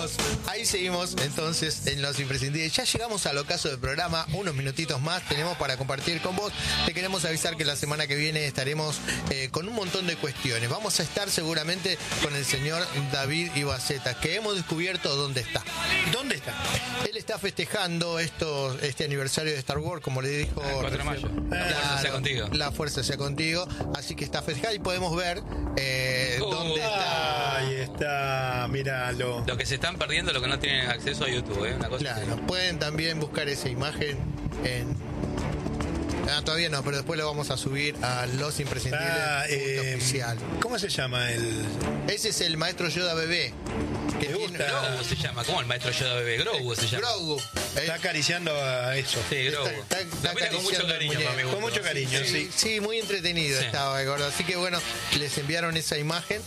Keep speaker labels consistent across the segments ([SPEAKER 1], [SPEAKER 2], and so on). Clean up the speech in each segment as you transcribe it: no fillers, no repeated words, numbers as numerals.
[SPEAKER 1] Ahí seguimos entonces en Los Imprescindibles. Ya llegamos al ocaso del programa, unos minutitos más tenemos para compartir con vos. Te queremos avisar que la semana que viene estaremos con un montón de cuestiones. Vamos a estar seguramente con el señor David Ibaceta, que hemos descubierto dónde está.
[SPEAKER 2] ¿Dónde está?
[SPEAKER 1] Él está festejando este aniversario de Star Wars, como le dijo.
[SPEAKER 3] 4 de mayo. La fuerza sea contigo.
[SPEAKER 1] La fuerza sea contigo. Así que está festejando y podemos ver dónde está.
[SPEAKER 2] Ahí está, míralo.
[SPEAKER 3] Lo que se están perdiendo, lo que no tienen acceso a YouTube, ¿eh? Una cosa
[SPEAKER 1] Claro, pueden también buscar esa imagen en... todavía no, pero después lo vamos a subir a Los Imprescindibles oficial.
[SPEAKER 2] ¿Cómo se llama el...?
[SPEAKER 1] Ese es el maestro Yoda bebé. Que
[SPEAKER 2] Me gusta.
[SPEAKER 3] Grogu se llama. ¿Cómo el maestro Yoda bebé? Grogu se llama.
[SPEAKER 1] Grogu.
[SPEAKER 2] Está acariciando a eso.
[SPEAKER 3] Sí, Grogu.
[SPEAKER 1] Está
[SPEAKER 3] Lo mira con mucho
[SPEAKER 1] acariciando el
[SPEAKER 3] cariño,
[SPEAKER 1] muñeco.
[SPEAKER 3] para mi gusto.
[SPEAKER 2] Con mucho cariño, sí.
[SPEAKER 1] Sí, muy entretenido
[SPEAKER 3] Sí.
[SPEAKER 1] estaba, de acuerdo. Así que bueno, les enviaron esa imagen.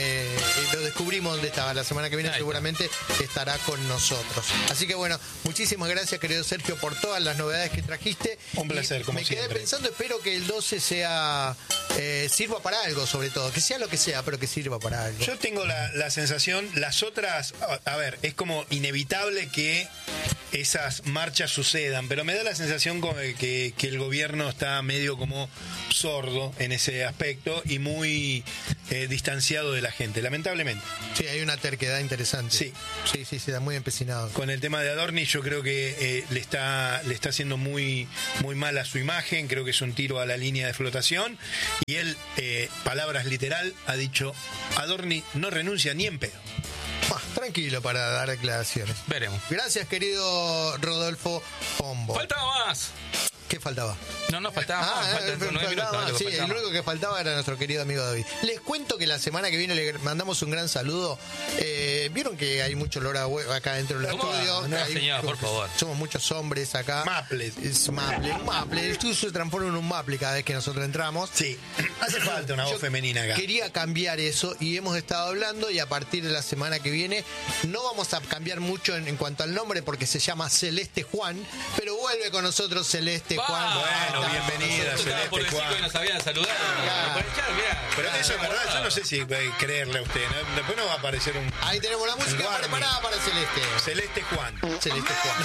[SPEAKER 1] Y lo descubrimos dónde estaba. La semana que viene
[SPEAKER 3] Ahí está.
[SPEAKER 1] seguramente estará con nosotros. Así que bueno, muchísimas gracias, querido Sergio, por todas las novedades que trajiste.
[SPEAKER 2] Un placer,
[SPEAKER 1] Y
[SPEAKER 2] como
[SPEAKER 1] me quedé
[SPEAKER 2] siempre.
[SPEAKER 1] pensando, espero que el 12 sea sirva para algo, sobre todo. Que sea lo que sea, pero que sirva para algo.
[SPEAKER 2] Yo tengo la sensación, las otras, a ver, es como inevitable que esas marchas sucedan, pero me da la sensación como que el gobierno está medio como sordo en ese aspecto y muy distanciado de la gente, lamentablemente.
[SPEAKER 1] Sí, hay una terquedad interesante.
[SPEAKER 2] Sí.
[SPEAKER 1] Sí, está muy empecinado.
[SPEAKER 2] Con el tema de Adorni yo creo que le está haciendo muy, muy mal a su imagen, creo que es un tiro a la línea de flotación y él, palabras literal, ha dicho, Adorni no renuncia ni en pedo.
[SPEAKER 1] Tranquilo para dar declaraciones.
[SPEAKER 3] Veremos.
[SPEAKER 1] Gracias, querido Rodolfo Pombo.
[SPEAKER 3] ¡Faltaba más!
[SPEAKER 1] ¿Qué faltaba?
[SPEAKER 3] No, faltaba más. Faltan 9 minutos.
[SPEAKER 1] faltaba,
[SPEAKER 3] lo que
[SPEAKER 1] sí,
[SPEAKER 3] faltaba
[SPEAKER 1] el
[SPEAKER 3] más.
[SPEAKER 1] único que faltaba era nuestro querido amigo David. Les cuento que la semana que viene le mandamos un gran saludo. Vieron que hay mucho olor a huevo acá dentro del
[SPEAKER 3] ¿Cómo?
[SPEAKER 1] estudio.
[SPEAKER 3] No,
[SPEAKER 1] Hay-
[SPEAKER 3] señor, por favor.
[SPEAKER 1] Somos muchos hombres acá.
[SPEAKER 2] Maples.
[SPEAKER 1] Es Maple, un Maple. El estudio se transforma en un Maple cada vez que nosotros entramos.
[SPEAKER 2] Sí, hace falta una voz
[SPEAKER 1] Yo
[SPEAKER 2] femenina acá.
[SPEAKER 1] Quería cambiar eso y hemos estado hablando y a partir de la semana que viene no vamos a cambiar mucho en cuanto al nombre porque se llama Celeste Juan, pero vuelve con nosotros Celeste Juan.
[SPEAKER 2] Bueno,
[SPEAKER 1] Está
[SPEAKER 2] bienvenida,
[SPEAKER 1] con nosotros.
[SPEAKER 3] Estaba por
[SPEAKER 2] Celeste
[SPEAKER 3] decir
[SPEAKER 2] Juan.
[SPEAKER 3] que nos habían saludado.
[SPEAKER 1] Claro.
[SPEAKER 3] Por el chat, mirá.
[SPEAKER 2] Pero eso es verdad, yo no sé si creerle a usted, ¿no? Después nos va a aparecer un
[SPEAKER 1] Ahí tenemos la música
[SPEAKER 2] Barney.
[SPEAKER 1] preparada para Celeste.
[SPEAKER 2] Celeste Juan.
[SPEAKER 1] Celeste Juan.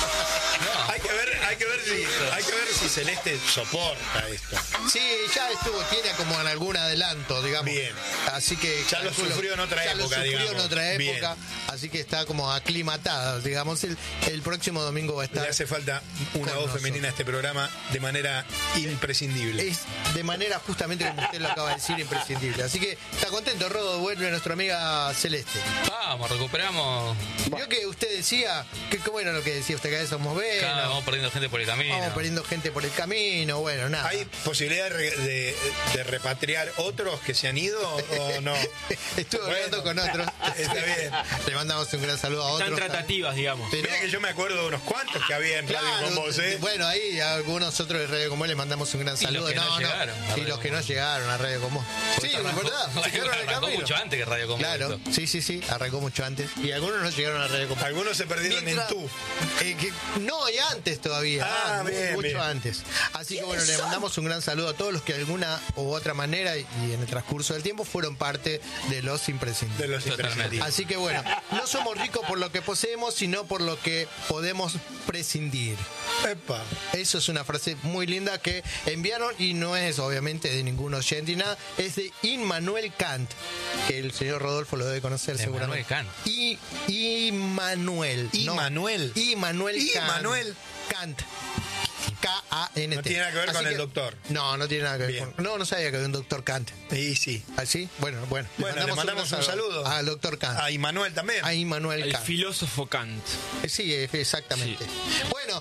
[SPEAKER 2] Hay que ver si Celeste soporta esto.
[SPEAKER 1] Sí, ya estuvo, tiene como en algún adelanto, digamos.
[SPEAKER 2] Bien.
[SPEAKER 1] Así que
[SPEAKER 2] Ya lo sufrió en otra
[SPEAKER 1] ya
[SPEAKER 2] época,
[SPEAKER 1] lo sufrió
[SPEAKER 2] digamos.
[SPEAKER 1] en otra época,
[SPEAKER 2] Bien.
[SPEAKER 1] así que está como aclimatada, digamos. El próximo domingo va a estar.
[SPEAKER 2] Le hace falta una
[SPEAKER 1] con
[SPEAKER 2] voz
[SPEAKER 1] nosotros.
[SPEAKER 2] femenina a este programa de manera imprescindible.
[SPEAKER 1] Es de manera justamente como usted lo acaba de decir, imprescindible. Así que está contento, Rodo, vuelve nuestra amiga Celeste.
[SPEAKER 3] Vamos, recuperamos.
[SPEAKER 1] Vio que usted decía, que cómo era lo que decía usted, que a veces somos
[SPEAKER 3] Claro,
[SPEAKER 1] venos,
[SPEAKER 3] vamos perdiendo gente por el camino.
[SPEAKER 1] vamos perdiendo gente por el camino, bueno, nada.
[SPEAKER 2] ¿Hay posibilidad de repatriar otros que se han ido o no?
[SPEAKER 1] Estuve hablando
[SPEAKER 2] Bueno,
[SPEAKER 1] con otros.
[SPEAKER 2] está bien.
[SPEAKER 1] Le mandamos un gran saludo a otros.
[SPEAKER 4] Están tratativas, digamos.
[SPEAKER 1] Pero-
[SPEAKER 2] Mira que yo me acuerdo de unos cuantos que había en Radio
[SPEAKER 1] Claro,
[SPEAKER 2] con vos, ¿eh?
[SPEAKER 1] bueno, ahí a algunos otros de Radio Común les mandamos un gran
[SPEAKER 3] Y los
[SPEAKER 1] saludo.
[SPEAKER 3] que no llegaron a
[SPEAKER 1] y
[SPEAKER 3] Radio
[SPEAKER 1] los que no
[SPEAKER 3] Común.
[SPEAKER 1] llegaron a Radio Común. Sí, es verdad. se quedaron en el
[SPEAKER 3] Arrancó
[SPEAKER 1] camino.
[SPEAKER 3] mucho antes que Radio Común.
[SPEAKER 1] Claro,
[SPEAKER 3] esto.
[SPEAKER 1] sí, arrancó mucho antes. Y algunos no llegaron a Radio Común.
[SPEAKER 2] Algunos se perdieron
[SPEAKER 1] Mientras-
[SPEAKER 2] en tú.
[SPEAKER 1] No, y antes todavía.
[SPEAKER 2] Ah, bien,
[SPEAKER 1] mucho
[SPEAKER 2] bien.
[SPEAKER 1] antes. Así que bueno, le mandamos un gran saludo a todos los que de alguna u otra manera y en el transcurso del tiempo fueron parte de Los Imprescindibles.
[SPEAKER 2] De los
[SPEAKER 3] Totalmente.
[SPEAKER 2] imprescindibles.
[SPEAKER 1] Así que bueno, no somos ricos por lo que poseemos, sino por lo que podemos prescindir.
[SPEAKER 2] Epa.
[SPEAKER 1] Eso es una frase muy linda que enviaron y no es obviamente de ningún oyente ni nada, es de Immanuel Kant, que el señor Rodolfo lo debe conocer
[SPEAKER 3] De
[SPEAKER 1] seguramente.
[SPEAKER 3] Immanuel Kant.
[SPEAKER 1] Immanuel.
[SPEAKER 2] Immanuel.
[SPEAKER 1] Immanuel Kant.
[SPEAKER 2] Immanuel.
[SPEAKER 1] Kant. K-A-N-T.
[SPEAKER 2] No tiene nada que ver
[SPEAKER 1] Así
[SPEAKER 2] con el doctor.
[SPEAKER 1] No tiene nada que ver
[SPEAKER 2] Bien.
[SPEAKER 1] con... No sabía que había un doctor Kant.
[SPEAKER 2] Y sí.
[SPEAKER 1] ¿Así? Bueno.
[SPEAKER 2] Bueno, le mandamos un saludo.
[SPEAKER 1] al doctor Kant.
[SPEAKER 2] A Immanuel también.
[SPEAKER 1] A Immanuel
[SPEAKER 4] El
[SPEAKER 1] Kant.
[SPEAKER 4] filósofo Kant.
[SPEAKER 1] Sí, exactamente. Bueno,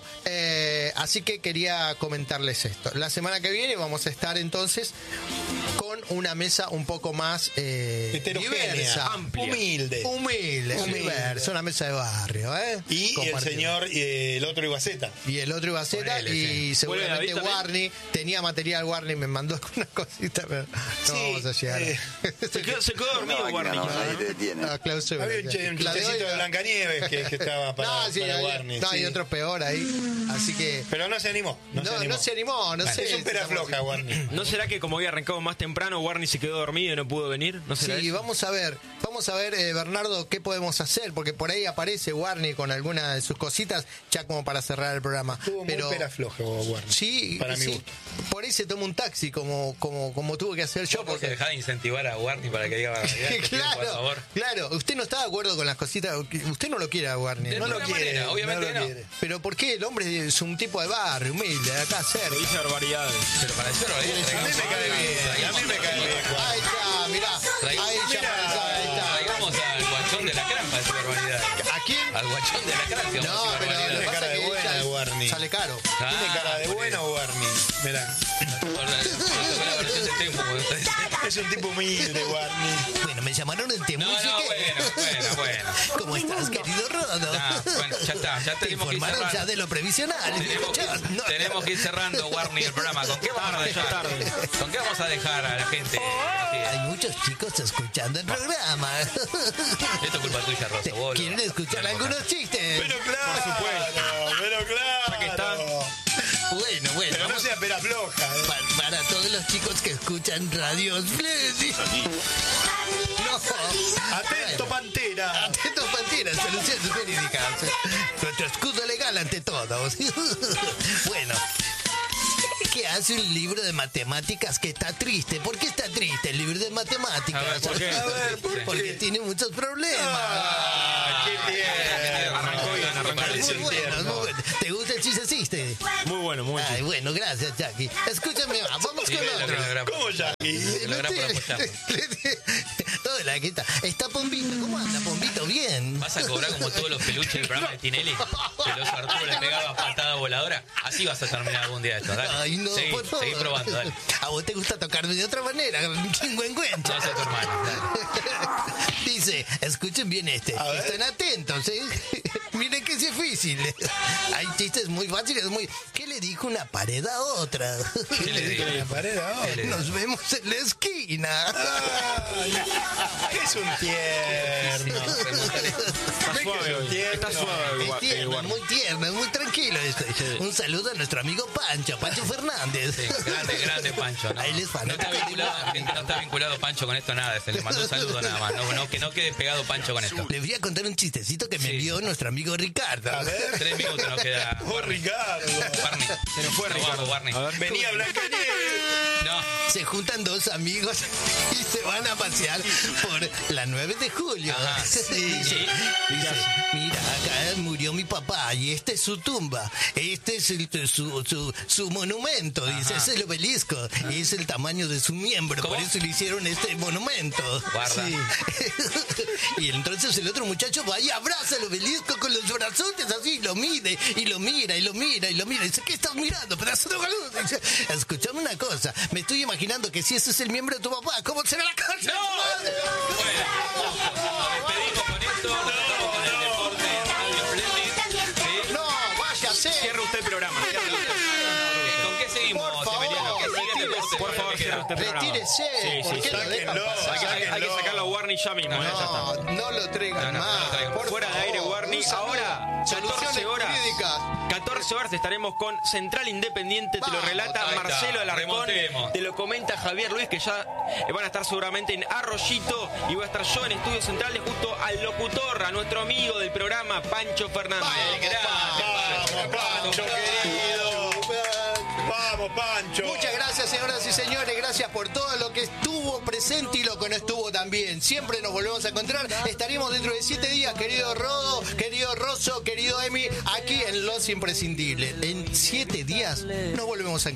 [SPEAKER 1] así que quería comentarles esto. La semana que viene vamos a estar entonces con una mesa un poco más
[SPEAKER 2] Heterogénea,
[SPEAKER 1] diversa,
[SPEAKER 2] amplia. Humilde.
[SPEAKER 1] diversa, una mesa de barrio, ¿eh?
[SPEAKER 2] Y el
[SPEAKER 1] Compartida.
[SPEAKER 2] señor, el otro Ibaceta.
[SPEAKER 1] Y el otro Ibaceta
[SPEAKER 3] Ponele,
[SPEAKER 1] y
[SPEAKER 3] sí.
[SPEAKER 1] seguramente
[SPEAKER 4] ¿Vuelve David también?
[SPEAKER 1] Warney. Tenía material Warney, me mandó algunas cositas, pero no
[SPEAKER 2] Sí,
[SPEAKER 1] vamos a llegar.
[SPEAKER 4] Se quedó dormido, Warney.
[SPEAKER 1] a clausura.
[SPEAKER 2] Había un
[SPEAKER 1] La de
[SPEAKER 2] chistecito
[SPEAKER 1] hoy-
[SPEAKER 2] de Blancanieves que estaba para,
[SPEAKER 1] No, sí,
[SPEAKER 2] para
[SPEAKER 1] hay,
[SPEAKER 2] Warney.
[SPEAKER 1] no, hay
[SPEAKER 2] sí.
[SPEAKER 1] otro peor ahí. Así que.
[SPEAKER 2] Pero no se animó. No se animó.
[SPEAKER 1] no sé.
[SPEAKER 2] Es un pera floja, Warney.
[SPEAKER 4] ¿No será que como había arrancado más temprano, Warney se quedó dormido y no pudo venir? ¿No será
[SPEAKER 1] Sí,
[SPEAKER 4] eso?
[SPEAKER 1] vamos a ver vamos a ver, Bernardo, qué podemos hacer, porque por ahí aparece Warney con alguna de sus cositas, ya como para cerrar el programa.
[SPEAKER 2] Tuvo muy pera floja, Warney.
[SPEAKER 1] Sí,
[SPEAKER 2] para mi
[SPEAKER 1] sí.
[SPEAKER 2] gusto.
[SPEAKER 1] Por ahí se toma un taxi, como tuvo que hacer yo.
[SPEAKER 3] Porque
[SPEAKER 1] Porque
[SPEAKER 3] dejá de incentivar a Warney para que diga barbaridades, te pido, por favor.
[SPEAKER 1] claro, usted no está de acuerdo con las cositas, usted no lo quiere a Warney.
[SPEAKER 3] De
[SPEAKER 2] No lo
[SPEAKER 3] ninguna
[SPEAKER 2] quiere,
[SPEAKER 3] manera, obviamente
[SPEAKER 2] no lo
[SPEAKER 3] que no.
[SPEAKER 2] quiere.
[SPEAKER 1] Pero ¿por qué? El hombre es un tipo de barrio, humilde, de acá cerca.
[SPEAKER 4] Dice barbaridades.
[SPEAKER 3] Pero para decir barbaridades,
[SPEAKER 2] A mí me cae bien, a mí me cae bien, Juan.
[SPEAKER 1] Ahí está, mirá. Ahí está.
[SPEAKER 3] Traigamos al guachón de la crán para decir barbaridades.
[SPEAKER 1] ¿A quién?
[SPEAKER 3] Al guachón de la crán, que vamos
[SPEAKER 1] No,
[SPEAKER 3] a decir
[SPEAKER 1] pero lo que
[SPEAKER 3] barbaridades.
[SPEAKER 2] Tiene
[SPEAKER 1] pasa
[SPEAKER 2] cara
[SPEAKER 1] es
[SPEAKER 2] de
[SPEAKER 1] que
[SPEAKER 2] buena,
[SPEAKER 1] ella
[SPEAKER 2] Warney.
[SPEAKER 1] sale caro.
[SPEAKER 2] ¿Tiene cara de
[SPEAKER 3] por
[SPEAKER 2] buena
[SPEAKER 3] eso.
[SPEAKER 2] o Warney? Mirá.
[SPEAKER 3] La versión de Tempo, como está diciendo.
[SPEAKER 2] Es un tipo humilde, Warney.
[SPEAKER 1] Bueno, me llamaron el tiempo.
[SPEAKER 3] Bueno.
[SPEAKER 1] ¿Cómo estás, querido Rodo?
[SPEAKER 3] Bueno, ya está, ya
[SPEAKER 1] Te
[SPEAKER 3] tenemos que ir
[SPEAKER 1] informaron ya
[SPEAKER 3] cerrando.
[SPEAKER 1] de lo previsional. No.
[SPEAKER 3] Tenemos que ir cerrando, Warney, el programa. ¿Con qué vamos a dejar? ¿Con qué vamos a dejar a la gente?
[SPEAKER 1] Hay muchos chicos escuchando el programa.
[SPEAKER 3] Esto es culpa tuya, Rosa. Vos,
[SPEAKER 1] ¿Quieren escuchar algunos chistes?
[SPEAKER 2] Pero claro, pero claro.
[SPEAKER 4] que está.
[SPEAKER 1] Bueno,
[SPEAKER 2] Pero no
[SPEAKER 1] vamos
[SPEAKER 2] sea pera floja.
[SPEAKER 1] para todos los chicos que escuchan Radio Splendid. No.
[SPEAKER 2] Atento, Pantera.
[SPEAKER 1] Atento, Pantera, soluciones jurídicas. Nuestro escudo legal ante todo. Bueno. ¿Qué hace un libro de matemáticas que está triste? ¿Por qué está triste el libro de matemáticas?
[SPEAKER 3] A ver, ¿por qué?
[SPEAKER 2] A ver, ¿por qué?
[SPEAKER 1] Porque tiene muchos problemas.
[SPEAKER 2] Ah, qué tierno.
[SPEAKER 4] Arrancó bien, arrancó bien.
[SPEAKER 2] Parece
[SPEAKER 1] Muy
[SPEAKER 2] un
[SPEAKER 1] bueno,
[SPEAKER 2] tierno.
[SPEAKER 1] muy bueno. ¿Te gusta el chiste?
[SPEAKER 4] Muy bueno, muy
[SPEAKER 1] Ay,
[SPEAKER 4] bueno.
[SPEAKER 1] bueno, gracias, Jackie. Escúchame, vamos con otro.
[SPEAKER 2] ¿Cómo ya?
[SPEAKER 3] Logra por apoyarnos.
[SPEAKER 1] Hola, ¿qué tal? Está Pombito. ¿Cómo anda, Pombito? Bien.
[SPEAKER 3] ¿Vas a cobrar como todos los peluches del programa de Tinelli? Que los Arturo le pegaba patada voladora. Así vas a terminar algún día esto, dale.
[SPEAKER 1] Ay, no,
[SPEAKER 3] seguí,
[SPEAKER 1] por favor.
[SPEAKER 3] seguí probando, dale.
[SPEAKER 1] A vos te gusta tocarme de otra manera, chingüengüencha.
[SPEAKER 3] Vas a tu hermano, dale.
[SPEAKER 1] Dice, escuchen bien este.
[SPEAKER 2] A ver.
[SPEAKER 1] Estén atentos, ¿eh? Miren que es difícil. Hay chistes muy fáciles, muy... ¿Qué le dijo una pared a otra?
[SPEAKER 3] ¿Qué le digo?
[SPEAKER 2] La pared ahora.
[SPEAKER 1] Nos vemos en la esquina.
[SPEAKER 2] Ay, es un tierno.
[SPEAKER 4] Está suave hoy. Está suave,
[SPEAKER 1] Es tierno,
[SPEAKER 4] Warney.
[SPEAKER 1] muy tierno, es muy tranquilo esto. Un saludo a nuestro amigo Pancho Fernández.
[SPEAKER 3] Sí, grande Pancho. No,
[SPEAKER 1] Ahí les
[SPEAKER 3] no está vinculado Pancho con esto nada. Se le mandó un saludo nada más. No, que no quede pegado Pancho con esto.
[SPEAKER 1] Les voy a contar un chistecito que me envió nuestro amigo Ricardo.
[SPEAKER 2] A ver.
[SPEAKER 3] 3 minutos nos queda.
[SPEAKER 2] Oh, Ricardo.
[SPEAKER 3] Warney.
[SPEAKER 4] Se nos fue
[SPEAKER 3] Nos
[SPEAKER 4] Ricardo.
[SPEAKER 3] vamos, Warney.
[SPEAKER 4] A ver.
[SPEAKER 2] Venía Blancanieves.
[SPEAKER 3] No,
[SPEAKER 1] Se juntan dos amigos y se van a pasear por la 9 de julio.
[SPEAKER 3] Ajá.
[SPEAKER 1] Dice, mira, acá murió mi papá y esta es su tumba. Este es su monumento. Dice, es el obelisco. Y es el tamaño de su miembro.
[SPEAKER 3] ¿Cómo?
[SPEAKER 1] Por eso le hicieron este monumento.
[SPEAKER 3] Guarda.
[SPEAKER 1] Sí. Y entonces el otro muchacho va y abraza el obelisco con los brazotes así, lo mide, y lo mira, y lo mira, y lo mira. Y dice, ¿qué estás mirando, pedazo de boludo? Dice, escuchame una cosa, me estoy imaginando que si ese es el miembro de tu papá, ¿cómo será la casa?
[SPEAKER 3] no. Bueno, nos despedimos con esto. Nos estamos con el deporte en Radio Splendid. ¿Sí?
[SPEAKER 1] No, váyase.
[SPEAKER 4] Cierra usted el programa.
[SPEAKER 3] ¿Con qué seguimos,
[SPEAKER 1] Por favor,
[SPEAKER 3] Emiliano? ¿Qué sigue el deporte?
[SPEAKER 4] Por favor, cierra usted el programa.
[SPEAKER 1] Retírese.
[SPEAKER 4] Sí,
[SPEAKER 1] ¿Por
[SPEAKER 4] sí,
[SPEAKER 1] qué
[SPEAKER 4] sí.
[SPEAKER 1] lo dejan
[SPEAKER 2] Sáquenlo,
[SPEAKER 1] pasar?
[SPEAKER 4] Hay que sacarlo a Warney ya mismo. Ya está.
[SPEAKER 1] No lo traigan
[SPEAKER 3] No, no
[SPEAKER 1] más.
[SPEAKER 3] lo traigan.
[SPEAKER 1] por
[SPEAKER 4] Fuera de
[SPEAKER 1] favor.
[SPEAKER 4] aire, Warney.
[SPEAKER 1] Un saludo.
[SPEAKER 4] Ahora, 14
[SPEAKER 1] Soluciones
[SPEAKER 4] horas.
[SPEAKER 1] jurídicas.
[SPEAKER 4] 14 horas estaremos con Central Independiente, te lo
[SPEAKER 1] Vamos,
[SPEAKER 4] relata
[SPEAKER 3] ahí está,
[SPEAKER 4] Marcelo Alarcón,
[SPEAKER 3] remontemos.
[SPEAKER 4] te lo comenta Javier Luis, que ya van a estar seguramente en Arroyito, y voy a estar yo en Estudios Centrales junto al locutor, a nuestro amigo del programa, Pancho Fernández.
[SPEAKER 2] Vamos, Pancho, querido. Vamos, Pancho.
[SPEAKER 1] Muchas gracias, señoras y señores. Gracias por todo lo que estuvo presente y lo que no estuvo también. Siempre nos volvemos a encontrar. Estaremos dentro de 7 días, querido Rodo, querido Rosso, querido Emi, aquí en Los Imprescindibles. En 7 días nos volvemos a encontrar.